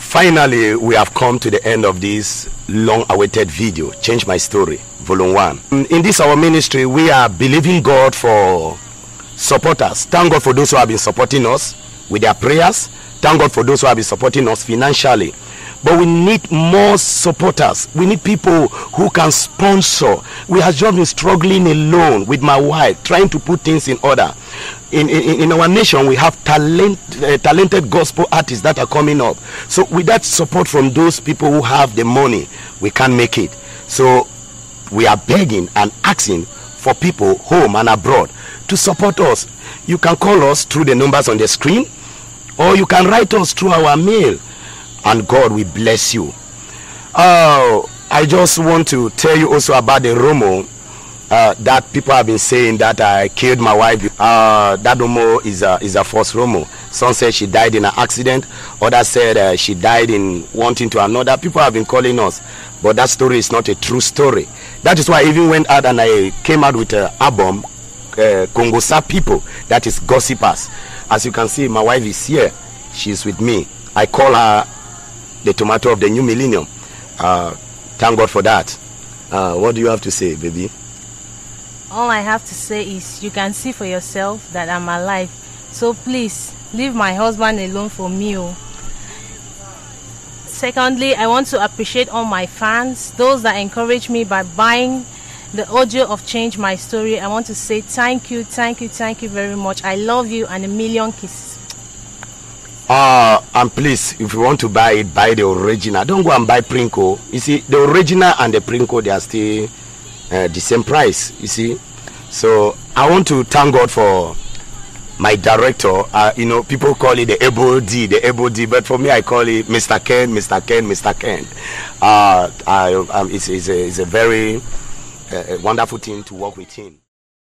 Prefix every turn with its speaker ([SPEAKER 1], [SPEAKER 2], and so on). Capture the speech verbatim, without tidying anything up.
[SPEAKER 1] Finally, we have come to the end of this long-awaited video, Change My Story, Volume one. In this our ministry, we are believing God for supporters. Thank God for those who have been supporting us with their prayers. Thank God for those who have been supporting us financially. But we need more supporters. We need people who can sponsor. We have just been struggling alone with my wife, trying to put things in order. In, in, in our nation, we have talent, uh, talented gospel artists that are coming up. So with that support from those people who have the money, we can make it. So we are begging and asking for people home and abroad to support us. You can call us through the numbers on the screen, or you can write us through our mail, and God will bless you. Uh, I just want to tell you also about the rumor uh, that people have been saying that I killed my wife. Uh, that rumor is a, is a false rumor. Some said she died in an accident. Others said uh, she died in wanting to another. People have been calling us, but that story is not a true story. That is why I even went out and I came out with an album, uh, Kongosa People, that is gossipers. As you can see, my wife is here. She's with me. I call her the tomato of the new millennium. Uh, thank God for that. Uh, what do you have to say, baby?
[SPEAKER 2] All I have to say is you can see for yourself that I'm alive. So please, leave my husband alone for me. Oh. Secondly, I want to appreciate all my fans, those that encourage me by buying the audio of Change My Story. I want to say thank you, thank you, thank you very much. I love you and a million kisses.
[SPEAKER 1] Uh, and please, if you want to buy it, buy the original. Don't go and buy Prinko. You see, the original and the Prinko, they are still uh, the same price, you see. So I want to thank God for my director. Uh, you know, people call it the Able D, the Able D, but for me, I call it Mister Ken, Mister Ken, Mister Ken. Uh, I, um, it's, it's, a, it's a very uh, wonderful thing to work with him.